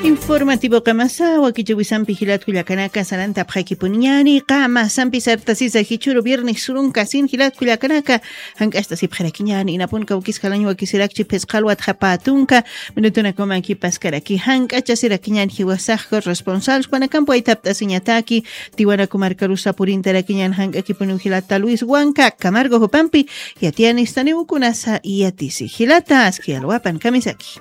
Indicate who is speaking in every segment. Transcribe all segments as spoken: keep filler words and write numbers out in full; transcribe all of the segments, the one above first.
Speaker 1: Informativo Kamasawa, Kichubisampi Hilat Kuyakanaka, Saranta Prekipuniani, Kama, Sampi Sartasisa, Hichuru, Viernes Surunka, Sin Hilat Kuyakanaka, Hankasta Siprekiniani, Inapunka, Ukiskalano, Kisirakchi, Pescalwat, Japatunka, Minutuna Komaki, Paskaraki, Hankacha, Sirakinan, Hiwasako, Responsals, Panacampo, Itapta Siñataki, Tiwana Kumarkarusa, Purinterakinan, Hankakipunu Hilata, Luis Huanca, Camargo Hopampi, Yatiani Staniukunasa, Yatisi Hilata, Askialwapan, Kamisaki.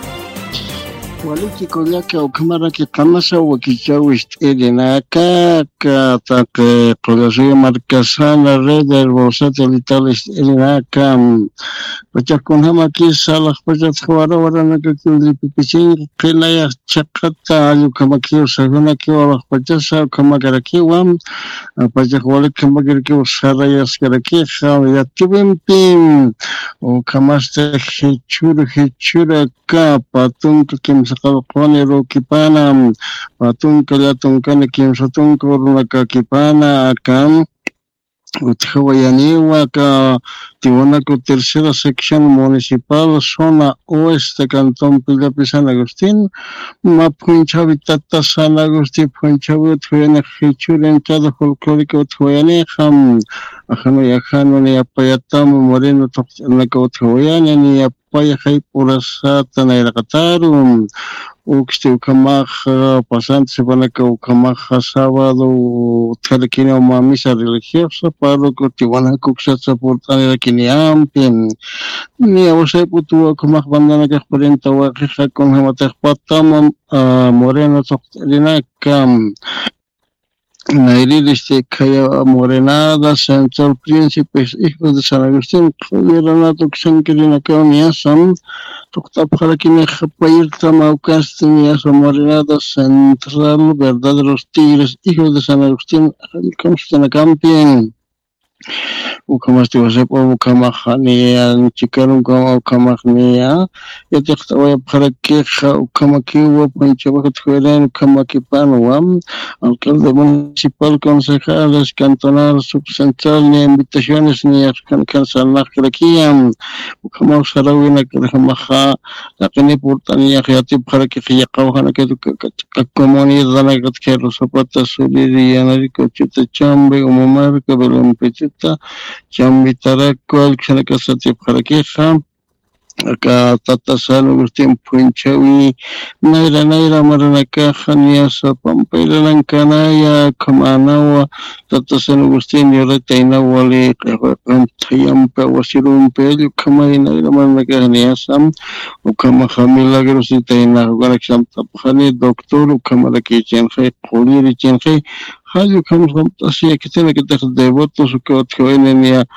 Speaker 2: Waliki kollaka ukamara ki kamasa wakichawish elinaka ka tak colegio marcasana red del satelital elinaka pachakuna ki salah pachat khwara warana ka kuli pichin qilaya chaqata ayu kamaki saguna ki wala pachasa kamakara ki wam pachakwala kamakara ki sarayas karaki khaw yatibim pim o kamaste hichur hichura ka patun kim Qalqani Rokipana Patun Kalatun Kanakim Satun Korunaka Kipana Akam Utjawayaniwa ka Tiwanaco tercera sección municipal zona oeste Cantón Pilapi San Agustín Mapunchavi Tata San Agustín Punchavi Utjawayana Hichuren Chado Folclórico Utjawayani Ham Ajano Yajano ni Apayatam Moreno Tokchanaka Utjawayani ni Apaya Hay Purasata Nairaqatarum Uxti Ucamaja, pasante Sepanaka Ucamaja, sábado, Tarakina, uma misa religiosa, párroco, Tiwana Cuxatsa, Portana, Kiniampi, ni a você putu Ucamaja, bandana que cuarenta Uaquija, con Hamataj Patama, Moreno, Toctelina, Cam. Nairilis Kaya Morenada, Central Príncipes, hijos de San Agustín, Javieranato, Xanquirina, Kauniasam, Toctap Jarakine, Japairta, Maucastinias, Morenada, Central, verdaderos tigres, hijos de San Agustín, Constana Campien. Ukamasti wasepo ukamahania chikarun kama ukamahnia yataktawa parakekha ukamakiwa panchabakat fueran ukamakipanwam alcalde municipal concejales cantonales subcentral ni invitaciones ni kan kansanak krakiam ukamaw sarawina krahmaha lakini portania khati parakekha qawhana kedu comunidad nagat kero zapata solidaria riko chita chambe umamar kabelum pechita Chambitara cual Xanacasati Parakeja, acá Tata San Agustín Punchawi, Naira Naira Maranakaja, Niasa Pampera Lancanaya, Kamanawa, Tata San Agustín, Yoretaina Wali, Tayampa, Wasirumpe, Kamai Naira Maranakaja, Niasam, Ukamaha Milagros y Taina, Galaxam Tapjani, Doctor, Ukamaraki Chenje, Kuliri Chenje, Hayo comes así que tiene que tener devotos o que otro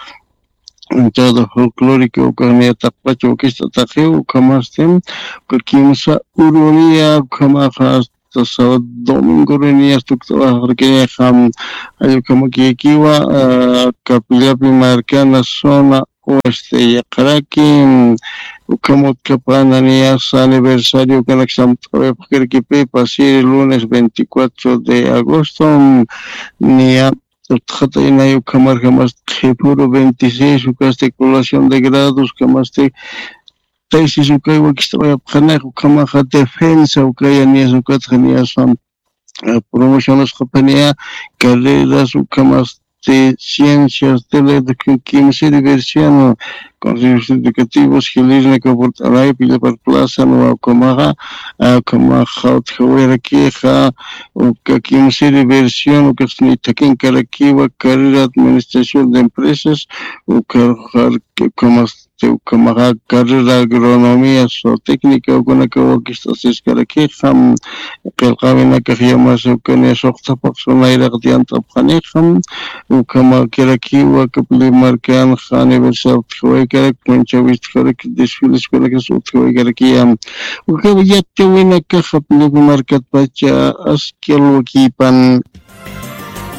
Speaker 2: en todo folclórico que ni tapacho que está tajeo camas tem que quimsa uronía camas hasta domingo renias tu trabajo que ham hay como que equiva capilla primarcana zona oeste ya karaki como Capananias aniversario que la porque que pasé el lunes veinticuatro de agosto ni a Tjataina y Ucamar jamás puro veintiséis su colación de grados jamás te tesis ucaiwa que estaba a Ucamaja defensa ucaya ni es ucatania son promociones japonía carreras ucamas de ciencias de la química diversión consejos educativos gilismo que portará pila para plaza no Ucamaja Ucamaja utjawera queja o que química diversión o que ni taquín caraquiva carrera administración de empresas o que como Ucamaja carrera agronomía o técnica o con la que estás es caraqueja que el cabina que llamas o que ni soxta persona ir a diante paneja Ucamaja caraquiva que pili marcan aniversario que Conchavis que desfiles con la que se utiliza aquí o que ya te viene caja pili marcat pacha asquelo equipan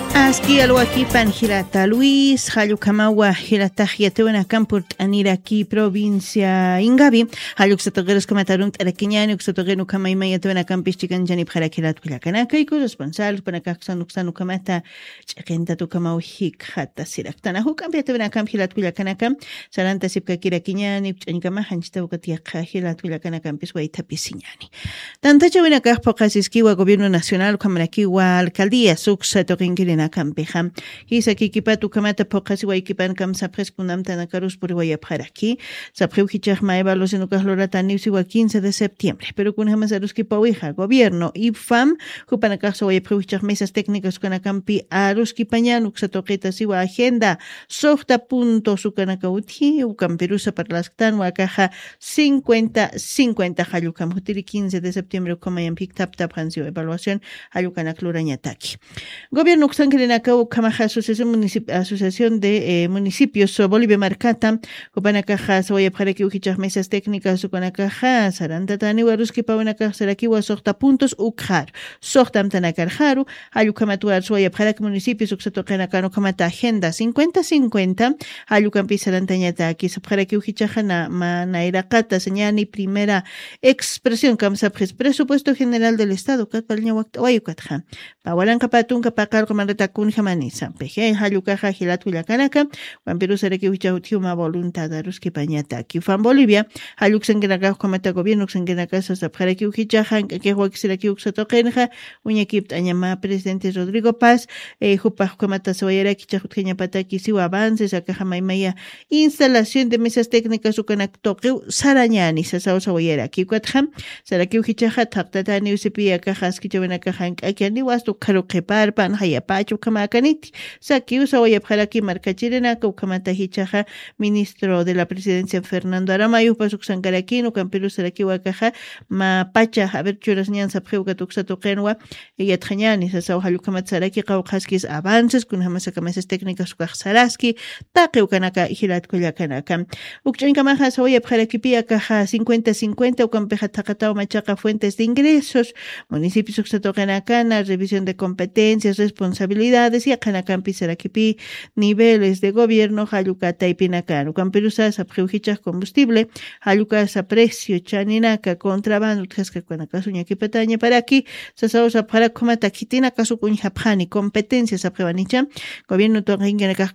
Speaker 1: Aski alwakipan Hirata Luis, Hayukamawa, Hirata Hiatewena Campurt, Aniraki, provincia Ingabi, Hayuk Satogeros Kamatarunt, Arakiñani, Uxotogenu Kamaima, Yatewena Campis, Chican Jani, Parakirat, Pilakanaka, y corresponsal, Panakaxan, Uxanu Kamata, Chakenta Tukamau Hik, Hata Siraktana, Hukam, Yatewena Camp, Hilat Pilakanaka, Saranta Sipka Kirakiñani, Chanikama, Hanchitaukatia, Hilat Pilakanaka, Piswaita Pisiñani. Tanta Chavena Pocasiskiwa, Gobierno Nacional, Kamarakiwa, Alcaldía, Suxa, Torinquilina. Campeja. Hisa kikipatu kamata pokasi wa ikipan kam sapres kunam tanakarus por guayapjaraki. Sapreu hichach maevalos en ukaslora tanipsi wa quince de septiembre. Pero kun hamasarus kipawija, gobierno y F A M, hupanakaso guayapreu hichach mesas técnicas kanacampi arus kipañan uksatoqueta siwa agenda. Sohta punto su kanakauti, ukamperusa para las tan wa caja cincuenta cincuenta hayukam hutiri quince de septiembre ukamayam piktap tap hansio evaluación hayukanakluran yataki. Gobierno uxan Nacau Camaja Asociación, Municip Asociación de eh, Municipios Bolivia Marcata, Copanacaja, Soya Paraki Ujichas Mesas Técnicas, Copanacaja, Sarantatani, Waruski Pawanaca, Sarakiwa, Sorta Puntos, Ukjar, Sortam Tanakarjaru, Ayukamatuar, Soya Parak Municipios, Uxatocanacano, Kamata Agenda cincuenta cincuenta, Ayucampi Sarantañata, aquí Saparaki Ujichajana, Manairakata, Señani, primera expresión, Kamsapres, Presupuesto General del Estado, Cataluña, Wayucatja, Pawalan Kapatun, Kapacar, Comandata kun jamanisa peje hayukaja hilatu lakanaka wampiru sereki huchahutiuma voluntad aruski pañata aquí fan Bolivia hayuk sengenaka komata gobierno sengenaka sapjareki uhichajan que huaxireki uxatokenja uñekip añama presidente Rodrigo Paz eh jupaj komata soyereki chahutkeña pataki siwa avances akaja maimaya instalación de mesas técnicas ukanaktoqeu sarañani sasao soyereki kwatjam sareki uhichaja taqtatani usipi akaja askichawenaka hank'akiani wastu karuqeparpan hayapachu Kamakaniti, Saki usa Guayapjaraki Marcachirena, Kaukamata Hichaja, ministro de la presidencia Fernando Aramayo, Pasuk Sankarakino, Camperu Saraki Wakaja, Mapacha, Aberturas Nyan Sapjeuka Tuxatokenwa, Yatjañani, Sasau Halukamat Kaukaskis avances, con Hamasakameses técnicas Saraski, Takeukanaka, Hilat Kuyakanaka. Ukchankamaja, Guayapjaraki Pia Caja cincuenta cincuenta, Ukampeja Takatao Machaca, fuentes de ingresos, municipios Uxatokenakana, revisión de competencias, responsabilidades. Y Akanacampi Sarakipi, niveles de gobierno, Hayukata y Pinacano, Camperusa, Sapjeujichas combustible, Hayucasa precio, Chaninaka, contrabando, Tascacuanacasuña Kipataña para aquí, Sasausa para Comataquitina, Casucuñapani, competencias Sapjevanicha, gobierno Torringanaka,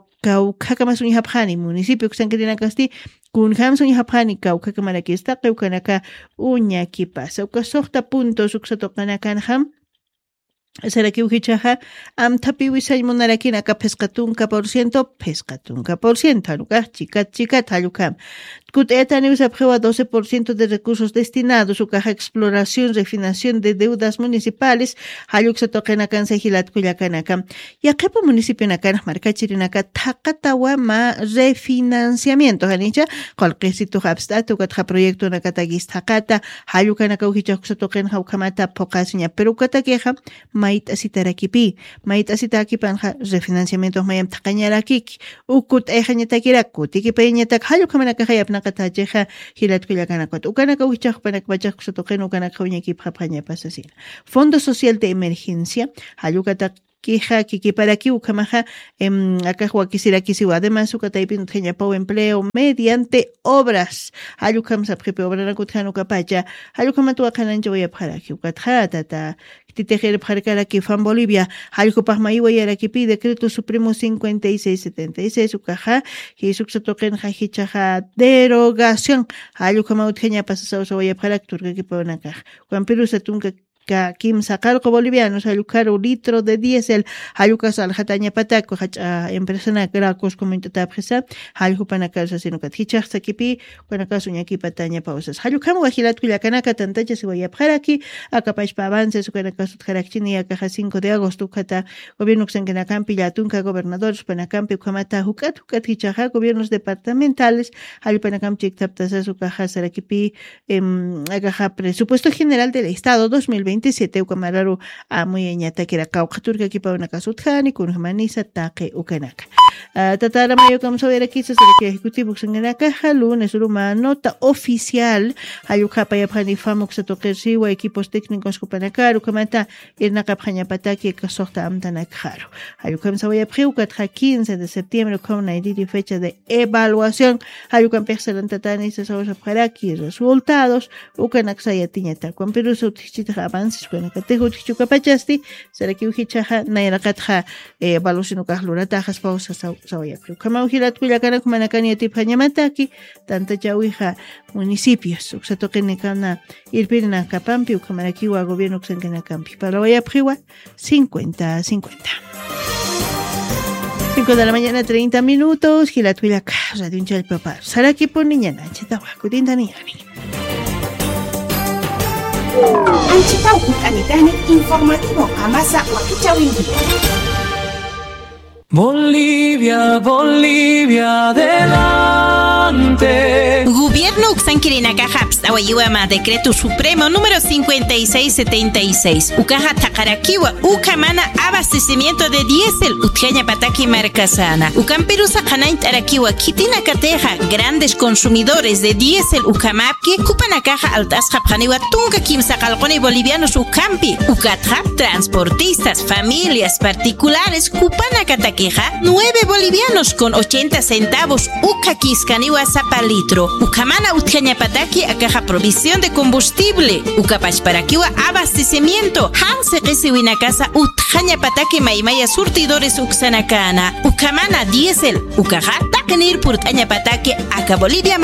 Speaker 1: Kaukakamasuñapani, municipio Xanquinacasti, Kunhamsuñapani, Kaukakamaraki, Keukanaka, Uñakipas, Ukasohta puntos, Uxatokanakam. Saraki uhichaja am tapi wisay monarakina ka pescatunca por ciento pescatunca por ciento aluka chica chica talukam kut etani usapjewa doce por ciento de recursos destinados su caja exploración refinanciación de deudas municipales haluk se toquen kan sehilat kuyakanaka ya kepo municipio nakan markachirinaka takatawa ma refinanciamiento hanicha qalqisito habstatu katha proyecto nakatagis takata halukanaka uhicha se toquen haukamata pokasinya pero katakeja Mait asitarakipi, mait asitakipan refinanciamientos mayam taqañarakik, ukut ejañatakirakut, ikipañatak halu kamanakahayap nakatacheja hilat kuyakanakot, ukanaka uichaj panakbachak sotoqen ukanaka uñakip japjaña pasasin. Fondo Social de Emergencia, halukatak Kija, Kiki para aquí, Ukamaja, acá Joaquisira Kisiwa, además, Ukataipin Teñapau empleo mediante obras. Ayukam Saprepe, Obra Kutjano Capaya, Ayukamatu Akananjo y Aparaki, Ukatata, Titejer Parcaraki, Fan Bolivia, Ayukapahmaiwa y Arakipi, Decreto Supremo cincuenta y seis setenta y seis, Ukaja, Jisuxatoken Hajichaja, derogación, Ayukamau Teña Pasasau y Aparak, Turkipanaka, Juan Perú Satunca. Kim sacarco bolivianos ayucar un litro de diésel ayucas al jataña pataco hacha empresa na gracos comentata presa hayu panacasa sino que hichach sakipi panacasa uñaki pataña pausas hayukam wajilat kuyakanaka tantacha se vaya para aquí acapach pa avances ukanakasu tjarachini akaja cinco de agosto kata gobierno xengenacampi yatunca gobernadores panacampi kamata hukat hukat hichaja gobiernos departamentales hayu panacam chiktaptasa su caja sarakipi em akaja presupuesto general del estado dos mil veinte veintisiete ukamararu amuyeñata kira kauqaturka kipa una kasutjani kun humanisa taqe ukanaka. Tatara mayo como saber aquí se que ejecutivo en la caja lunes una nota oficial ayuka para pani famok se toquersi o equipos técnicos kupanakaru comenta irna kapjanya pataki que sorta amtana caro ayuka me sabe priuka tra quince de septiembre con una fecha de evaluación ayuka empezar tatani se sabe para aquí resultados ukanaksaya tiñata con pero su tichita avances con katejo tichuka pachasti será que uhichaja naira katja evaluación ukahlura tajas pausa sabe kama uhilat kuyakana kumanakani tipjañamataki tanta chawija municipios se toquen kana irpirna kapampi ukamarakiwa gobierno xenkena campi para vaya priwa cincuenta cincuenta cinco de la mañana treinta minutos Gilatuila casa de un chal papá saraki por niña nachitawa kutinta niani
Speaker 3: Anchitau utanitani informativo amasa wakichawingi
Speaker 4: Bolivia, Bolivia, adelante.
Speaker 5: Gobierno Uxanquirinaca Hapstawayiwama, Decreto Supremo número cincuenta y seis setenta y seis. Ucaja Takarakiwa, Ucamana, abastecimiento de diésel, Utjaña Pataki Marcasana. Ucamperusa Hanaint Arakiwa, Kitina Cateja, grandes consumidores de diésel, Ucamapki, Cupanakaja Altas Japaniwa, Tunca Kimsakalconi bolivianos Ucampi, Ucatja, transportistas, familias particulares, Cupanacataki. nueve bolivianos con ochenta centavos uka kiskaniwa sapa litro. Ukamana utjañapataki akaja provisión de combustible. Ukapachparakiwa abastecimiento. Hanse kesiwina casa utjañapataki maimaya surtidores uksanakana. Ukamana diésel. Ukaja takenir purtañapataki aka Bolivia